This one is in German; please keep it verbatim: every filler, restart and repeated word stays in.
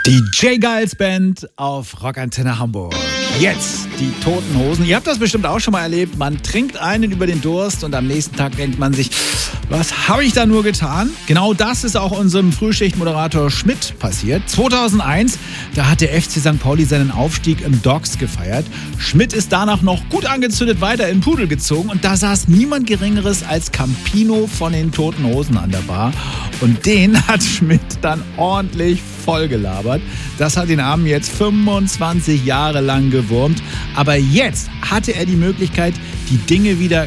Die J-Geils Band auf Rockantenne Hamburg. Jetzt die Toten Hosen. Ihr habt das bestimmt auch schon mal erlebt. Man trinkt einen über den Durst und am nächsten Tag denkt man sich, was habe ich da nur getan? Genau das ist auch unserem Frühschichtmoderator Schmidt passiert. zweitausendeins, da hat der F C Sankt Pauli seinen Aufstieg im Docks gefeiert. Schmidt ist danach noch gut angezündet weiter in Pudel gezogen und da saß niemand Geringeres als Campino von den Toten Hosen an der Bar. Und den hat Schmidt dann ordentlich vollgelabert. Das hat den Armen jetzt fünfundzwanzig Jahre lang gewurmt. Aber jetzt hatte er die Möglichkeit, die Dinge wieder